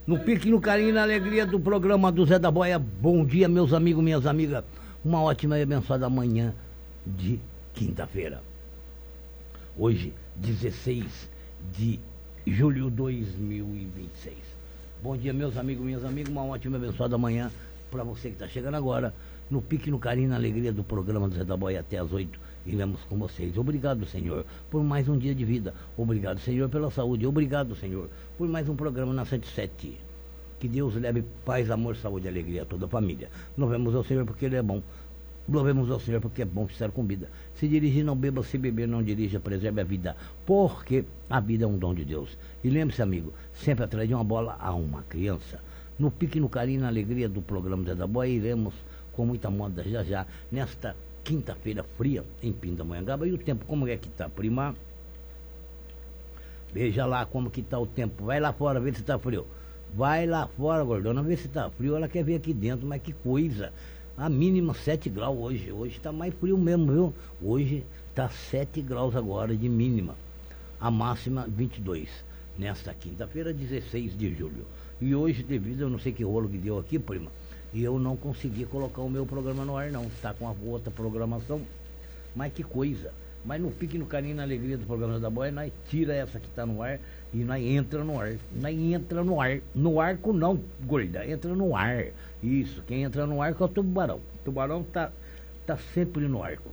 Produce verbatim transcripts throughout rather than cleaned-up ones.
No pique, no carinho e na alegria do programa do Zé da Boia. Bom dia, meus amigos, minhas amigas. Uma ótima e abençoada manhã de quinta-feira. Hoje, dezesseis de julho de dois mil e vinte e seis. Bom dia, meus amigos, minhas amigas. Uma ótima e abençoada manhã para você que está chegando agora. No pique, no carinho e na alegria do programa do Zé da Boia até às oito. Iremos com vocês. Obrigado, Senhor, por mais um dia de vida. Obrigado, Senhor, pela saúde. Obrigado, Senhor, por mais um programa na cento e sete. Que Deus leve paz, amor, saúde e alegria a toda a família. Louvemos ao Senhor porque Ele é bom. Louvemos ao Senhor porque é bom estar com vida. Se dirigir, não beba, se beber, não dirija, preserve a vida. Porque a vida é um dom de Deus. E lembre-se, amigo, sempre atrás de uma bola há uma criança. No pique, no carinho e na alegria do programa Zé da Boia, iremos com muita moda já já, nesta quinta-feira fria em Pindamonhangaba. E o tempo, como é que tá, prima? Veja lá como que tá o tempo. Vai lá fora, vê se tá frio. Vai lá fora, gordona, vê se tá frio. Ela quer ver aqui dentro, mas que coisa. A mínima sete graus hoje. Hoje tá mais frio mesmo, viu? Hoje tá sete graus agora de mínima. A máxima vinte e dois. Nesta quinta-feira, dezesseis de julho. E hoje, devido, eu não sei que rolo que deu aqui, prima, e eu não consegui colocar o meu programa no ar, não. Está com a outra programação. Mas que coisa. Mas no pique, no carinho e na alegria do programa da Boia, nós tira essa que está no ar e nós entra no ar. Nós entra no ar. No arco não, gorda. Entra no ar. Isso. Quem entra no arco é o tubarão. O tubarão tá, tá sempre no arco.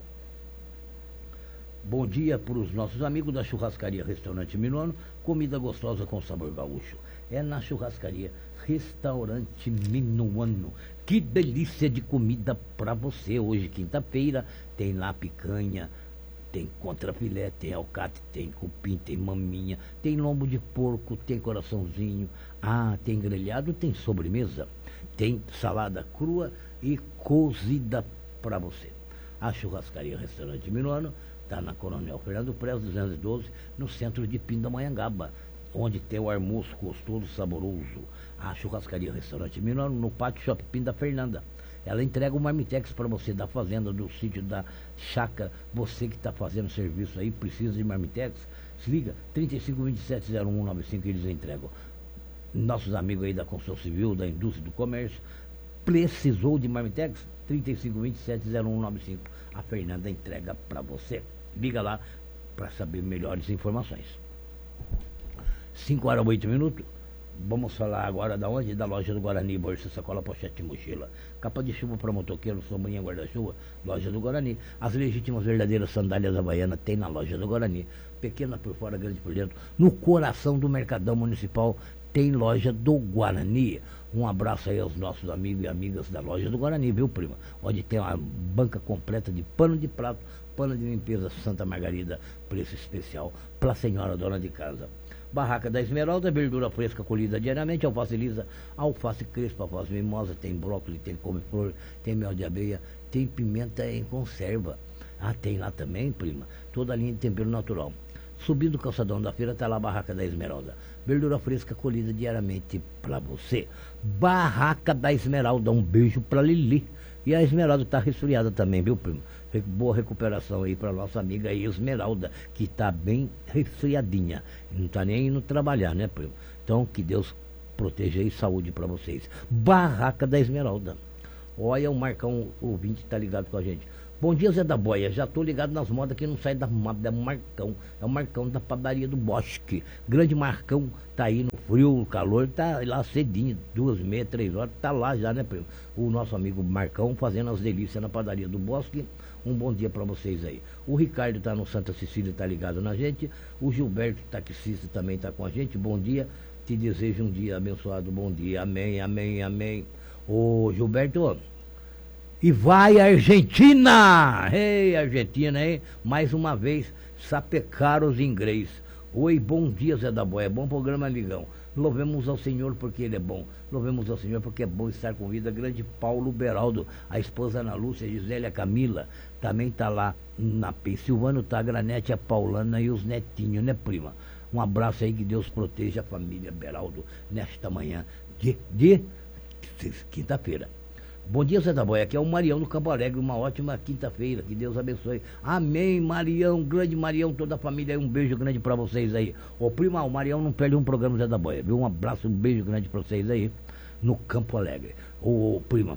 Bom dia para os nossos amigos da churrascaria Restaurante Minuano. Comida gostosa com sabor gaúcho. É na churrascaria Restaurante Minuano. Que delícia de comida para você. Hoje, quinta-feira, tem lá picanha, tem contrafilé, tem alcate, tem cupim, tem maminha, tem lombo de porco, tem coraçãozinho. Ah, tem grelhado, tem sobremesa, tem salada crua e cozida para você. A churrascaria Restaurante Minuano está na Coronel Fernando Prez, duzentos e doze, no centro de Pindamonhangaba, onde tem o almoço gostoso, saboroso. A churrascaria Restaurante Minuano, no Pátio Shopping Pinda Fernanda. Ela entrega o marmitex para você da fazenda, do sítio, da chácara. Você que está fazendo serviço aí, precisa de marmitex, se liga, trinta e cinco, vinte e sete, zero um nove cinco, eles entregam. Nossos amigos aí da construção civil, da indústria e do comércio, precisou de marmitex? trinta e cinco, vinte e sete, zero um nove cinco. A Fernanda entrega para você. Liga lá para saber melhores informações. cinco horas e oito minutos. Vamos falar agora da onde? Da loja do Guarani, bolsa, sacola, pochete e mochila. Capa de chuva para motoqueiro, sombrinha, guarda-chuva, loja do Guarani. As legítimas verdadeiras sandálias havaianas tem na loja do Guarani. Pequena por fora, grande por dentro. No coração do Mercadão Municipal tem loja do Guarani. Um abraço aí aos nossos amigos e amigas da loja do Guarani, viu, prima? Onde tem uma banca completa de pano de prato, pano de limpeza Santa Margarida, preço especial para a senhora dona de casa. Barraca da Esmeralda, verdura fresca colhida diariamente, alface lisa, alface crespa, alface mimosa, tem brócolis, tem couve-flor, tem mel de abelha, tem pimenta em conserva. Ah, tem lá também, prima, toda a linha de tempero natural. Subindo o calçadão da feira, está lá a Barraca da Esmeralda. Verdura fresca colhida diariamente para você. Barraca da Esmeralda, um beijo para Lili. E a Esmeralda está resfriada também, viu, primo? Boa recuperação aí para nossa amiga aí, Esmeralda, que está bem resfriadinha. Não está nem indo trabalhar, né, primo? Então, que Deus proteja aí, saúde para vocês. Barraca da Esmeralda. Olha, o Marcão, o ouvinte, está ligado com a gente. Bom dia, Zé da Boia. Já tô ligado nas modas que não sai da moda, é o Marcão. É o Marcão da padaria do Bosque. Grande Marcão, tá aí no frio, no calor, tá lá cedinho, duas, meia, três horas, tá lá já, né, primo? O nosso amigo Marcão fazendo as delícias na padaria do Bosque. Um bom dia para vocês aí. O Ricardo tá no Santa Cecília, tá ligado na gente. O Gilberto, taxista, também tá com a gente. Bom dia. Te desejo um dia abençoado. Bom dia. Amém, amém, amém. Ô, Gilberto, e vai Argentina! Ei, Argentina, hein? Mais uma vez, sapecaram os inglês. Oi, bom dia, Zé da Boia. Bom programa, Ligão. Louvemos ao Senhor porque Ele é bom. Louvemos ao Senhor porque é bom estar com vida. Grande Paulo Beraldo, a esposa Ana Lúcia, Gisélia Camila, também está lá na Pensilvânia, tá a Granete, a Paulana e os netinhos, né, prima? Um abraço aí, que Deus proteja a família Beraldo nesta manhã de, de quinta-feira. Bom dia, Zé da Boia. Aqui é o Marião do Campo Alegre. Uma ótima quinta-feira. Que Deus abençoe. Amém, Marião. Grande Marião, toda a família. Um beijo grande pra vocês aí. Ô, prima, o Marião não perde um programa Zé da Boia, viu? Um abraço, um beijo grande pra vocês aí no Campo Alegre. Ô, prima.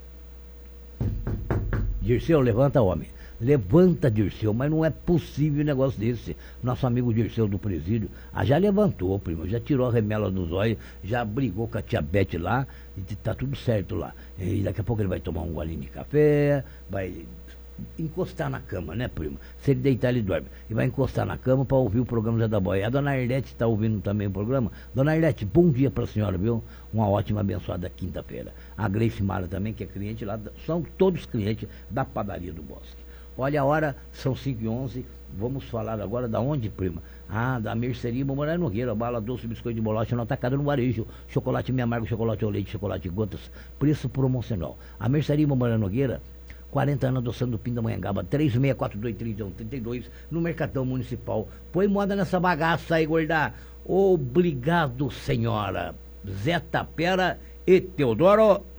Dirceu, levanta, homem. Levanta, Dirceu, mas não é possível um negócio desse. Nosso amigo Dirceu do presídio, ah, já levantou, primo, já tirou a remela dos olhos, já brigou com a tia Bete lá, e tá tudo certo lá. E daqui a pouco ele vai tomar um golinho de café, vai encostar na cama, né, primo? Se ele deitar, ele dorme. E vai encostar na cama para ouvir o programa Zé da Boia. A dona Arlete está ouvindo também o programa. Dona Arlete, bom dia para a senhora, viu? Uma ótima, abençoada quinta-feira. A Gleice Mara também, que é cliente lá, são todos clientes da padaria do Bosque. Olha a hora, são cinco e onze. Vamos falar agora da onde, prima? Ah, da Mercearia Mamãe Nogueira. Bala doce, biscoito de bolacha no atacado, no varejo. Chocolate meio amargo, chocolate ao leite, chocolate gotas. Preço promocional. A Mercearia Mamãe Nogueira, quarenta anos adoçando o Pindamonhangaba, três seis quatro dois três um três dois, no Mercadão Municipal. Põe moda nessa bagaça aí, gorda. Obrigado, senhora. Zé Tapera e Teodoro